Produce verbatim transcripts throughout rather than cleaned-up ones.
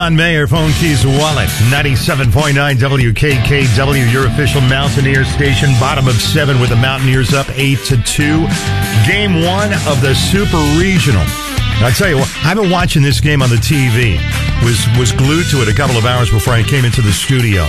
On Mayor, phone keys, wallet, ninety-seven point nine W K K W, your official Mountaineer station. Bottom of seven with the Mountaineers up eight to two. Game one of the Super Regional. I tell you what, I've been watching this game on the T V. Was was glued to it a couple of hours before I came into the studio.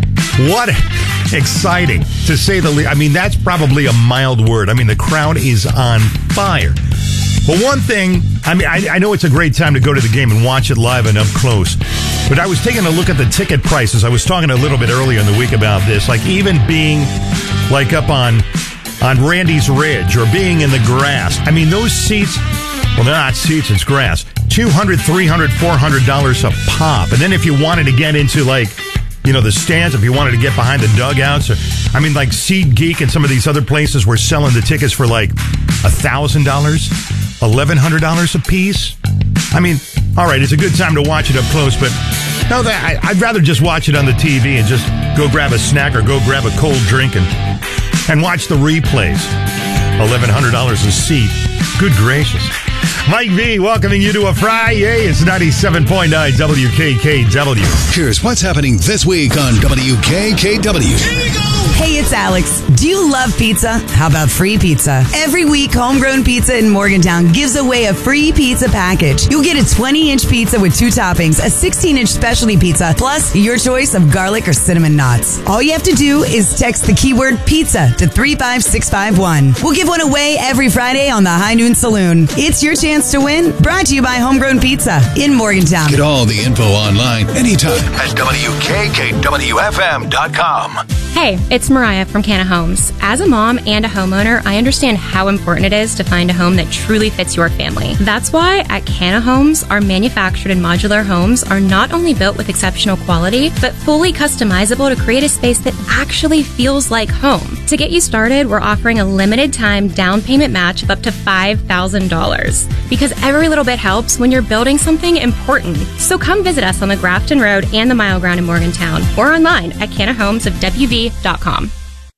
What exciting, to say the least. I mean, that's probably a mild word. I mean, the crowd is on fire. But one thing, I mean, I, I know it's a great time to go to the game and watch it live and up close, but I was taking a look at the ticket prices. I was talking a little bit earlier in the week about this, like even being like up on on Randy's Ridge or being in the grass. I mean, those seats, well, they're not seats, it's grass. two hundred dollars, three hundred dollars, four hundred dollars a pop. And then if you wanted to get into like, you know, the stands, if you wanted to get behind the dugouts, or, I mean, like Seed Geek and some of these other places were selling the tickets for like one thousand dollars. eleven hundred dollars a piece. I mean, all right, it's a good time to watch it up close, but no, that, I, I'd rather just watch it on the T V and just go grab a snack or go grab a cold drink and, and watch the replays. eleven hundred dollars a seat. Good gracious. Mike V welcoming you to a Friday. It's ninety-seven point nine W K K W. Here's what's happening this week on W K K W. Here we go! Hey, it's Alex. Do you love pizza? How about free pizza? Every week, Homegrown Pizza in Morgantown gives away a free pizza package. You'll get a twenty-inch pizza with two toppings, a sixteen-inch specialty pizza, plus your choice of garlic or cinnamon knots. All you have to do is text the keyword pizza to three five six five one. We'll give one away every Friday on the High Noon Saloon. It's your chance to win. Brought to you by Homegrown Pizza in Morgantown. Get all the info online anytime at W K K W F M dot com. Hey, it's Mariah from Canna Homes. As a mom and a homeowner, I understand how important it is to find a home that truly fits your family. That's why at Canna Homes, our manufactured and modular homes are not only built with exceptional quality, but fully customizable to create a space that actually feels like home. To get you started, we're offering a limited time down payment match of up to five thousand dollars. Because every little bit helps when you're building something important. So come visit us on the Grafton Road and the Mile Ground in Morgantown, or online at canna homes of W V dot com.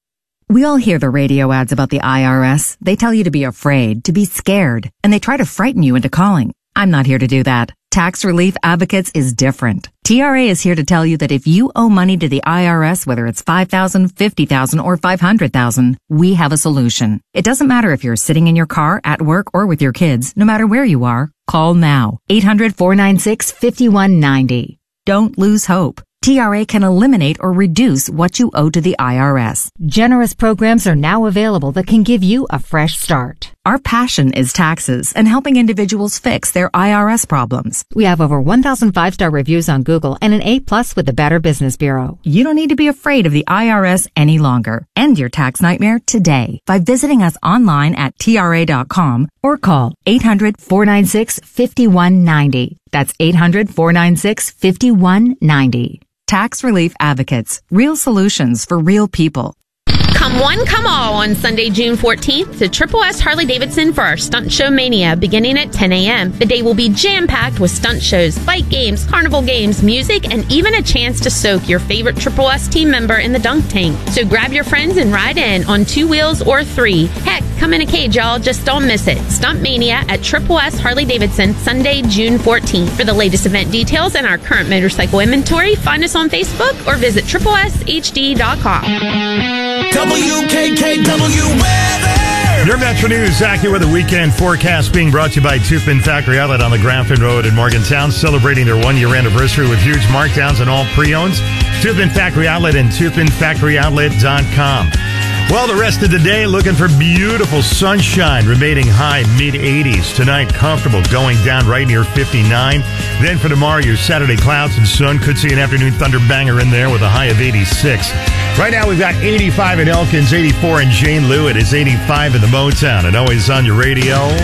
We all hear the radio ads about the I R S. They tell you to be afraid, to be scared, and they try to frighten you into calling. I'm not here to do that. Tax Relief Advocates is different. T R A is here to tell you that if you owe money to the I R S, whether it's five thousand dollars, fifty thousand dollars, or five hundred thousand dollars, we have a solution. It doesn't matter if you're sitting in your car, at work, or with your kids. No matter where you are, call now. eight hundred, four nine six, five one nine zero. Don't lose hope. T R A can eliminate or reduce what you owe to the I R S. Generous programs are now available that can give you a fresh start. Our passion is taxes and helping individuals fix their I R S problems. We have over one thousand five-star reviews on Google and an A plus with the Better Business Bureau. You don't need to be afraid of the I R S any longer. End your tax nightmare today by visiting us online at T R A dot com or call eight hundred, four nine six, five one nine zero. That's eight hundred, four nine six, five one nine zero. Tax Relief Advocates. Real solutions for real people. Come one, come all on Sunday, June fourteenth to Triple S Harley-Davidson for our Stunt Show Mania beginning at ten a.m. The day will be jam-packed with stunt shows, bike games, carnival games, music, and even a chance to soak your favorite Triple S team member in the dunk tank. So grab your friends and ride in on two wheels or three. Heck, come in a cage, y'all. Just don't miss it. Stunt Mania at Triple S Harley-Davidson, Sunday, June fourteenth. For the latest event details and our current motorcycle inventory, find us on Facebook or visit triple s h d dot com. W K K W weather. Your Metro News accurate weather weekend forecast being brought to you by Toothman Factory Outlet on the Grafton Road in Morgantown, celebrating their one-year anniversary with huge markdowns on all pre-owns. Toothman Factory Outlet and toothman factory outlet dot com. Well, the rest of the day, looking for beautiful sunshine, remaining high mid eighties. Tonight, comfortable, going down right near fifty-nine. Then for tomorrow, your Saturday, clouds and sun. Could see an afternoon thunder banger in there with a high of eighty-six. Right now, we've got eighty-five in Elkins, eighty-four in Jane Lew. It is eighty-five in the Motown, and always on your radio.